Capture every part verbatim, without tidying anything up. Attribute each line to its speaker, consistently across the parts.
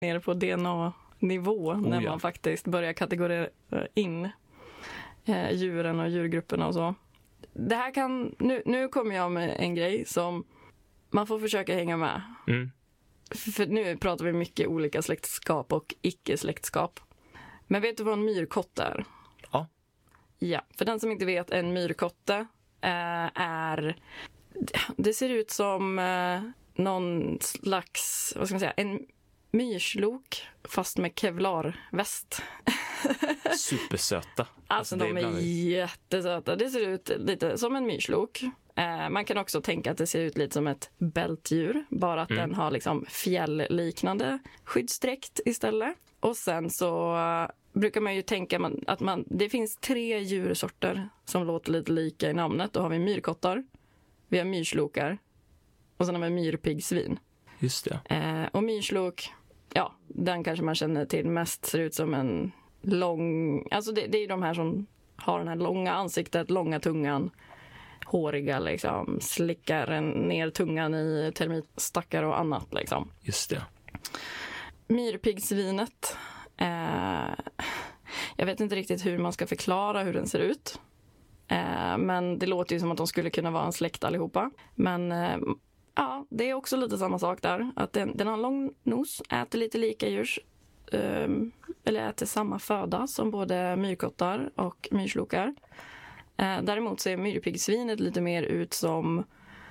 Speaker 1: ner på D N A-nivå
Speaker 2: Oh,
Speaker 1: när
Speaker 2: ja.
Speaker 1: man faktiskt börjar kategorera in eh, djuren och djurgrupperna och så. Det här kan, nu, nu kommer jag med en grej som man får försöka hänga med.
Speaker 2: Mm.
Speaker 1: För nu pratar vi mycket olika släktskap och icke-släktskap. Men vet du vad en myrkott är?
Speaker 2: Ja.
Speaker 1: Ja, för den som inte vet, en myrkotte eh, är... Det ser ut som eh, någon slags, vad ska man säga, en myrslok fast med kevlarväst.
Speaker 2: Supersöta.
Speaker 1: Alltså, de är jättesöta. Det ser ut lite som en myrslok. Eh, man kan också tänka att det ser ut lite som ett bältdjur. Bara att
Speaker 2: Mm.
Speaker 1: den har liksom fjällliknande skyddsdräkt istället. Och sen så uh, brukar man ju tänka man, att man, det finns tre djursorter som låter lite lika i namnet. Då har vi myrkottar, vi har myrslokar och sen har vi myrpiggsvin.
Speaker 2: Just det.
Speaker 1: Eh, och myrslok, ja, den kanske man känner till mest, ser ut som en lång... Alltså det, det är ju de här som har den här långa ansiktet, långa tungan, håriga liksom, slickar en ner tungan i termitstackar och annat liksom.
Speaker 2: Just det.
Speaker 1: Myrpiggsvinet, eh, jag vet inte riktigt hur man ska förklara hur den ser ut. Eh, men det låter ju som att de skulle kunna vara en släkt allihopa. Men eh, ja, det är också lite samma sak där. Att den, den har en lång nos, äter lite lika djurs, eh, eller äter samma föda som både myrkottar och myrslokar. Eh, däremot ser myrpiggsvinet lite mer ut som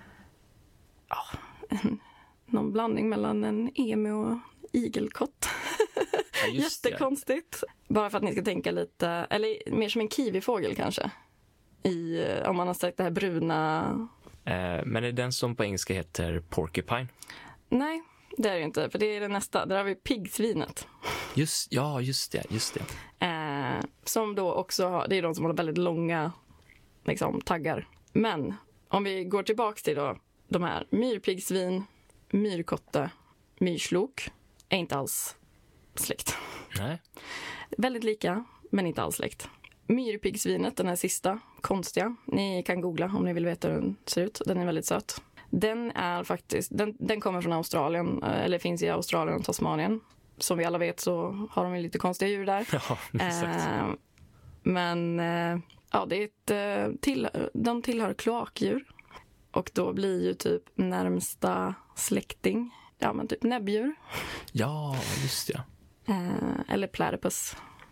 Speaker 1: ja, en, någon blandning mellan en emu och igelkott.
Speaker 2: Ja, just det.
Speaker 1: Jättekonstigt. Bara för att ni ska tänka lite, eller mer som en kiwifågel kanske. I, om man har sett det här bruna...
Speaker 2: Eh, men är det den som på engelska heter porcupine?
Speaker 1: Nej, det är det inte. För det är det nästa. Där har vi piggsvinet.
Speaker 2: Just, ja, just det. Just det.
Speaker 1: Eh, som då också har, det är de som har väldigt långa liksom, taggar. Men om vi går tillbaka till då, de här myrpiggsvin, myrkotte, myrslok är inte alls släkt.
Speaker 2: Nej.
Speaker 1: Väldigt lika, men inte alls släkt. Myrpiggsvinet, den här sista, konstiga. Ni kan googla om ni vill veta hur den ser ut. Den är väldigt söt. Den är faktiskt, den, den kommer från Australien, eller finns i Australien och Tasmanien. Som vi alla vet så har de ju lite konstiga djur där.
Speaker 2: Ja, exakt.
Speaker 1: Eh, men eh, ja, det är ett, eh, till, de tillhör kloakdjur. Och då blir ju typ närmsta släkting, ja men typ näbbdjur.
Speaker 2: Ja, just det.
Speaker 1: Eh, eller platypus.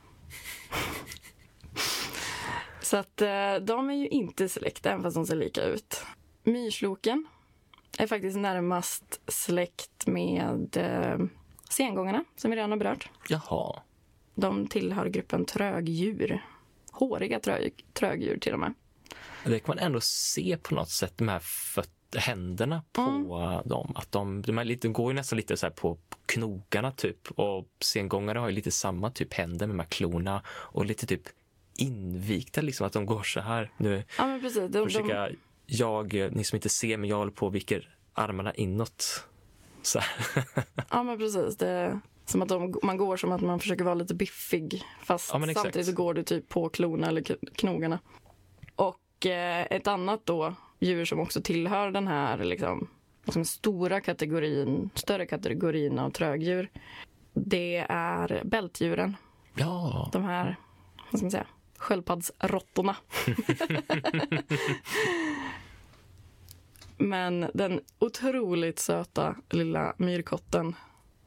Speaker 1: Så att eh, de är ju inte släkt, även fast de ser lika ut. Myrsloken är faktiskt närmast släkt med eh, sengångarna, som vi redan har berört.
Speaker 2: Jaha.
Speaker 1: De tillhör gruppen trögdjur. Håriga trög, trögdjur till och med.
Speaker 2: Det kan man ändå se på något sätt, de här föt- händerna på
Speaker 1: Mm.
Speaker 2: dem. Att de, de, är lite, de går ju nästan lite så här på, på knogarna typ. Och sengångare har ju lite samma typ händer med de här klorna. Och lite typ invikta liksom, att de går så här. Nu
Speaker 1: Ja, men precis. De,
Speaker 2: försöka,
Speaker 1: de...
Speaker 2: jag, ni som inte ser, men jag håller på och viker armarna inåt. Så här.
Speaker 1: Ja, men precis. Det är som att de, man går som att man försöker vara lite biffig. Fast
Speaker 2: Ja, men exakt.
Speaker 1: samtidigt så går du typ på klorna eller k- knogarna. Och eh, ett annat då djur som också tillhör den här liksom, liksom stora kategorin, större kategorin av trögdjur, det är bältdjuren.
Speaker 2: Ja.
Speaker 1: De här, vad ska man säga, sköldpaddsråttorna. Men den otroligt söta lilla myrkotten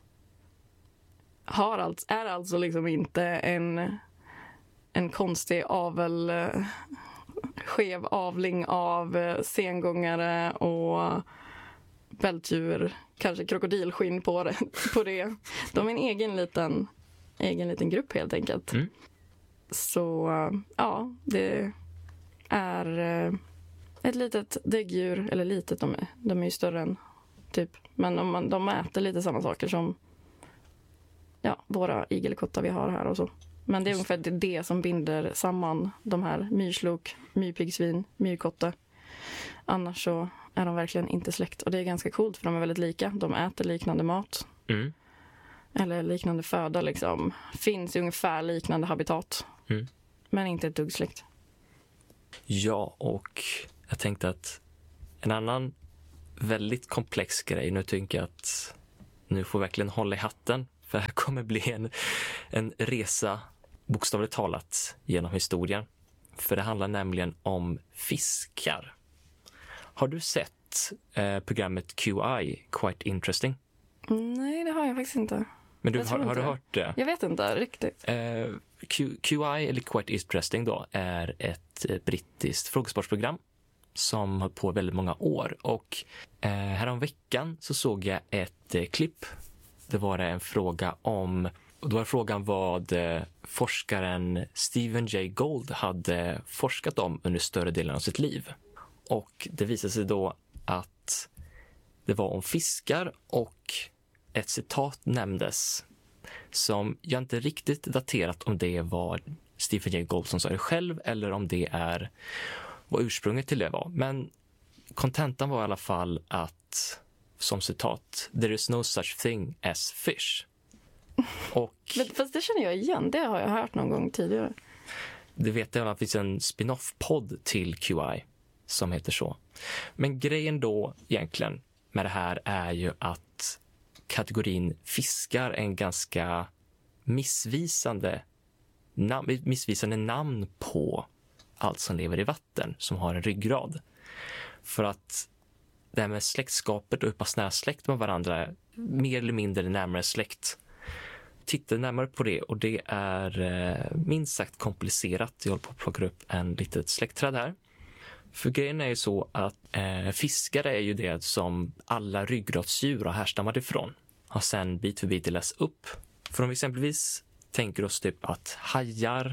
Speaker 1: har alltså, är alltså liksom inte en, en konstig avel, skev avling av sengångare och bältdjur, kanske krokodilskinn på det, på det. De är en egen liten, egen liten grupp helt enkelt.
Speaker 2: Mm.
Speaker 1: Så ja, det är ett litet däggdjur, eller litet, de är, de är ju större än typ, men om man, de äter lite samma saker som ja, våra igelkottar vi har här och så. Men det är ungefär det, det som binder samman de här myrslok, myrpiggsvin, myrkotte. Annars så är de verkligen inte släkt. Och det är ganska coolt för de är väldigt lika. De äter liknande mat.
Speaker 2: Mm.
Speaker 1: Eller liknande föda liksom. Finns i ungefär liknande habitat.
Speaker 2: Mm.
Speaker 1: Men inte ett dugg släkt.
Speaker 2: Ja, och jag tänkte att en annan väldigt komplex grej, nu tänker jag att nu får verkligen hålla i hatten För här kommer bli en, en resa bokstavligt talat genom historien. För det handlar nämligen om fiskar. Har du sett eh, programmet Q I, Quite Interesting?
Speaker 1: Nej, det har jag faktiskt inte.
Speaker 2: Men du,
Speaker 1: Jag
Speaker 2: har,
Speaker 1: tror
Speaker 2: har
Speaker 1: inte
Speaker 2: du
Speaker 1: det.
Speaker 2: hört det?
Speaker 1: Jag vet inte riktigt.
Speaker 2: Eh, Q, QI, eller Quite Interesting då, är ett eh, brittiskt frågesportsprogram som har på väldigt många år. Och eh, härom veckan så såg jag ett eh, klipp. Det var en fråga om, och då var frågan vad eh, forskaren Stephen Jay Gould hade forskat om under större delen av sitt liv. Och det visade sig då att det var om fiskar, och ett citat nämndes som jag inte riktigt daterat om det var Stephen Jay Gould som sa det själv eller om det är vad ursprunget till det var. Men kontentan var i alla fall att, som citat, "There is no such thing as fish." Och
Speaker 1: Men, fast det känner jag igen. Det har jag hört någon gång tidigare.
Speaker 2: det vet jag att det finns en spin-off-podd till Q I som heter så. Men grejen då egentligen med det här är ju att kategorin fiskar är en ganska missvisande nam- missvisande namn på allt som lever i vatten som har en ryggrad. För att det här med släktskapet och hur pass nära släkt med varandra är mer eller mindre närmare släkt. Titta närmare på det, och det är eh, minst sagt komplicerat. Jag håller på att plocka upp en litet släktträd här. För grejen är ju så att eh, fiskare är ju det som alla ryggradsdjur har härstammat ifrån. Har sen bit för bit delats upp. För om vi exempelvis tänker oss typ att hajar,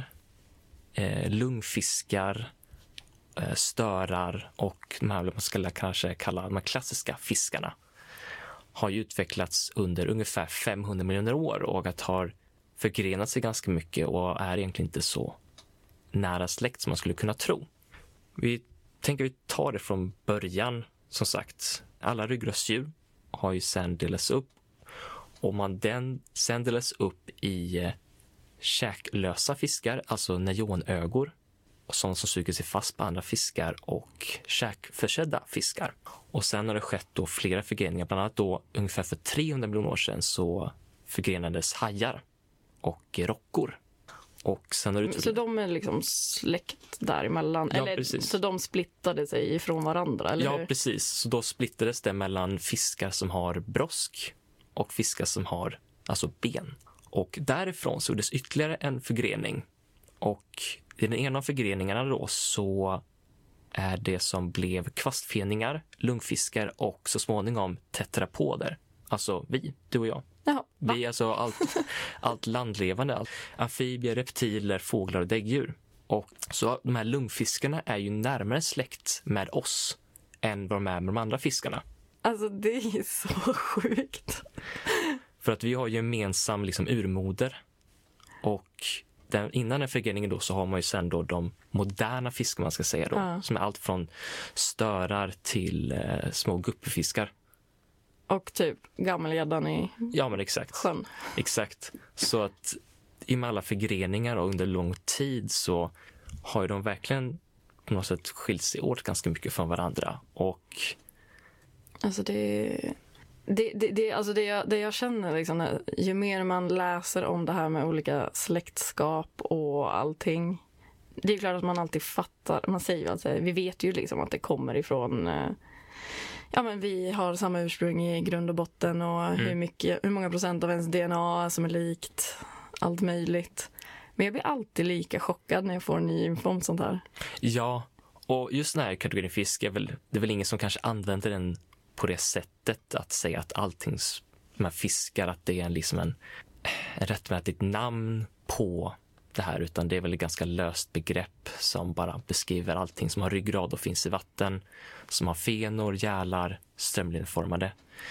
Speaker 2: eh, lungfiskar, eh, störar och de här man ska kanske kalla de här klassiska fiskarna har ju utvecklats under ungefär femhundra miljoner år och att har förgrenat sig ganska mycket och är egentligen inte så nära släkt som man skulle kunna tro. Vi tänker vi tar det från början. Som sagt, alla ryggradsdjur har ju sen delats upp, och man den sen delas upp i eh, käklösa fiskar, alltså neonögor, sådana som suger sig fast på andra fiskar, och käkförsedda fiskar. Och sen har det skett då flera förgreningar, bland annat då ungefär för trehundra miljoner år sedan så förgrenades hajar och rockor. Och sen har det
Speaker 1: Så de är liksom släkt däremellan?
Speaker 2: Ja,
Speaker 1: eller,
Speaker 2: precis.
Speaker 1: så de splittade sig ifrån varandra? Eller
Speaker 2: Ja,
Speaker 1: hur?
Speaker 2: precis. Så då splittrades det mellan fiskar som har brosk och fiskar som har alltså ben. Och därifrån så gjordes ytterligare en förgrening. Och i den ena av förgreningarna då så är det som blev kvastfeningar, lungfiskar och så småningom tetrapoder. Alltså vi, du och jag.
Speaker 1: Jaha, va?
Speaker 2: Vi är alltså allt, allt landlevande, allt, amfibier, reptiler, fåglar och däggdjur. Och så de här lungfiskarna är ju närmare släkt med oss än vad de är med de andra fiskarna.
Speaker 1: Alltså det är så sjukt.
Speaker 2: För att vi har ju gemensam liksom urmoder. Och den, innan den förgreningen då så har man ju sen då de moderna fiskar man ska säga då.
Speaker 1: Ja.
Speaker 2: Som är allt från störar till eh, små guppfiskar.
Speaker 1: Och typ gammelgäddan i
Speaker 2: Ja men exakt.
Speaker 1: sjön.
Speaker 2: Exakt. Så att i med alla förgreningar och under lång tid så har ju de verkligen på något sätt skilt sig åt ganska mycket från varandra. Och
Speaker 1: Alltså det... Det, det, det, alltså det, jag, det jag känner liksom, när- ju mer man läser om det här med olika släktskap och allting. Det är klart att man alltid fattar. Man säger ju alltså, vi vet ju liksom att det kommer ifrån... eh, Ja, men vi har samma ursprung i grund och botten och hur, mycket, hur många procent av ens D N A som är likt. Allt möjligt. Men jag blir alltid lika chockad när jag får ny info om sånt här.
Speaker 2: ja, och just den här kategorin fisk är väl, det är väl ingen som kanske använder den på det sättet att säga att allting med fiskar, att det är liksom en, en rättmätigt namn på det här, utan det är väl ett ganska löst begrepp som bara beskriver allting som har ryggrad och finns i vatten, som har fenor, gälar, strömlinjeformade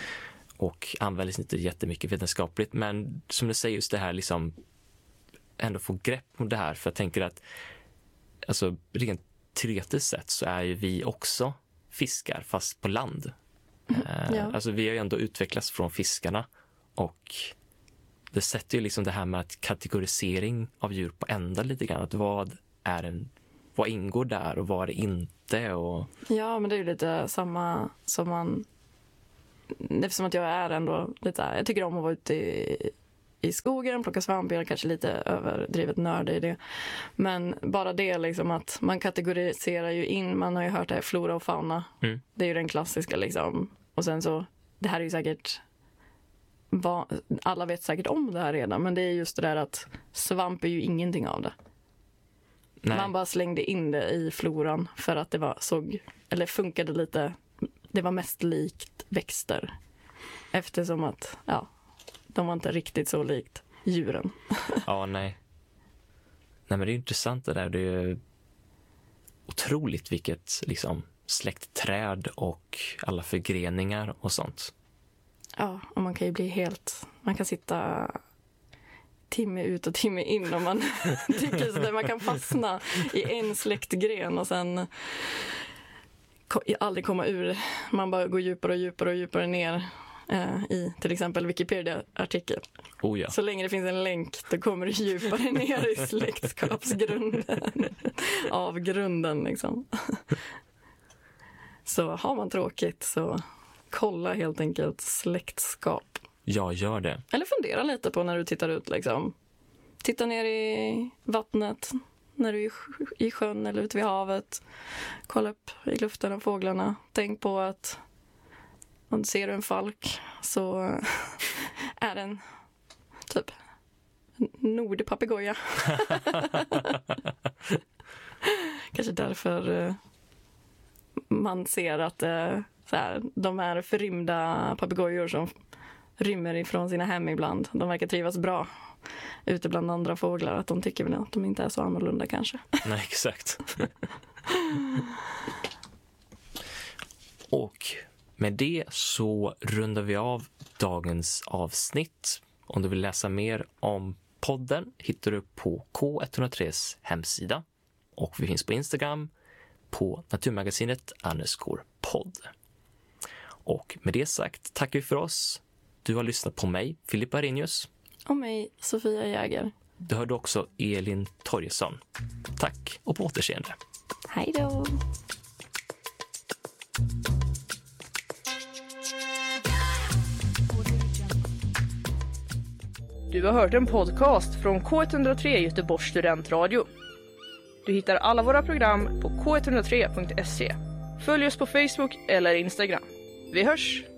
Speaker 2: och används inte jättemycket vetenskapligt, men som du säger just det här liksom ändå få grepp om det här, för jag tänker att alltså rent teoretiskt sett så är ju vi också fiskar fast på land. Eh,
Speaker 1: ja.
Speaker 2: Alltså vi har ju ändå utvecklats från fiskarna, och det sätter ju liksom det här med att kategorisering av djur på ända lite grann, att vad är en, vad ingår där och vad är det inte, och
Speaker 1: Ja, men det är ju lite samma som man... Eftersom att jag är ändå lite... Jag tycker om att vara ute i, i skogen, plocka svamp. Jag är kanske lite överdrivet nördig i det. Men bara det liksom att man kategoriserar ju in, man har ju hört det här, flora och fauna. Mm. Det är ju den klassiska liksom. Och sen så, det här är ju säkert, alla vet säkert om det här redan, men det är just det där att svamp är ju ingenting av det. Nej. Man bara slängde in det i floran för att det var såg, eller funkade lite, det var mest likt växter. Eftersom att, ja, de var inte riktigt så likt djuren.
Speaker 2: Ja, nej. Nej, men det är intressant det där. Det är otroligt vilket liksom släktträd och alla förgreningar och sånt.
Speaker 1: Ja, och man kan ju bli helt, man kan sitta timme ut och timme in om man tycker så där. Man kan fastna i en släktgren och sen aldrig komma ur. Man bara går djupare och djupare och djupare ner eh, i till exempel Wikipedia-artikel.
Speaker 2: Oh ja.
Speaker 1: Så länge det finns en länk då kommer du djupare ner i släktskapsgrunden av grunden liksom. Så har man tråkigt så kolla helt enkelt släktskap.
Speaker 2: Ja, gör det.
Speaker 1: Eller fundera lite på när du tittar ut liksom. Titta ner i vattnet när du är i sjön eller ute vid havet. Kolla upp i luften av fåglarna. Tänk på att om du ser en falk så är den typ en nordpapegoja. Kanske därför man ser att så här, de är förrymda papegojor som rymmer ifrån sina hem ibland. De verkar trivas bra ute bland andra fåglar. Att de tycker väl att de inte är så annorlunda kanske.
Speaker 2: Nej, exakt. Och med det så rundar vi av dagens avsnitt. Om du vill läsa mer om podden hittar du på K etthundratres hemsida. Och vi finns på Instagram på naturmagasinet underscore podd. Och med det sagt tackar vi för oss. Du har lyssnat på mig, Filippa Arrhenius.
Speaker 1: Och mig, Sofia Jäger.
Speaker 2: Du hörde också Elin Torjesson. Tack och på återseende.
Speaker 1: Hej då!
Speaker 3: Du har hört en podcast från K etthundratre Göteborgs studentradio. Du hittar alla våra program på k etthundratre punkt se. Följ oss på Facebook eller Instagram. Vi hörs!